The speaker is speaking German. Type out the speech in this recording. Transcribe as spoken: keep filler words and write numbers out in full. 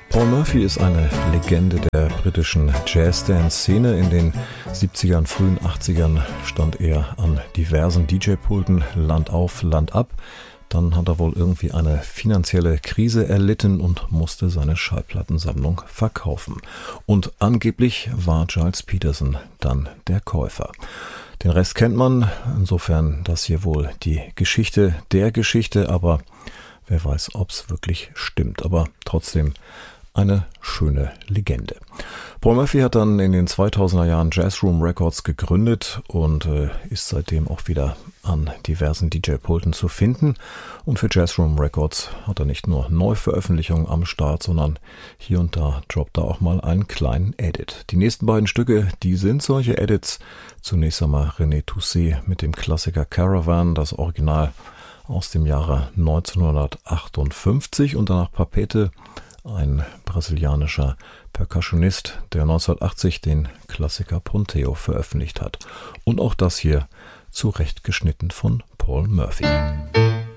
Paul Murphy ist eine Legende der britischen Jazz-Dance-Szene. In den siebzigern, frühen achtzigern stand er an diversen D J-Pulten, Land auf, Land ab. Dann hat er wohl irgendwie eine finanzielle Krise erlitten und musste seine Schallplattensammlung verkaufen. Und angeblich war Gilles Peterson dann der Käufer. Den Rest kennt man, insofern das hier wohl die Geschichte der Geschichte, aber wer weiß, ob es wirklich stimmt. Aber trotzdem eine schöne Legende. Paul Murphy hat dann in den zweitausender Jahren Jazzroom Records gegründet und äh, ist seitdem auch wieder an diversen D J-Pulten zu finden. Und für Jazzroom Records hat er nicht nur Neuveröffentlichungen am Start, sondern hier und da droppt er auch mal einen kleinen Edit. Die nächsten beiden Stücke, die sind solche Edits. Zunächst einmal René Toussaint mit dem Klassiker Caravan, das Original aus dem Jahre neunzehnhundertachtundfünfzig, und danach Papete, ein brasilianischer Percussionist, der neunzehnhundertachtzig den Klassiker Ponteo veröffentlicht hat. Und auch das hier zurechtgeschnitten von Paul Murphy.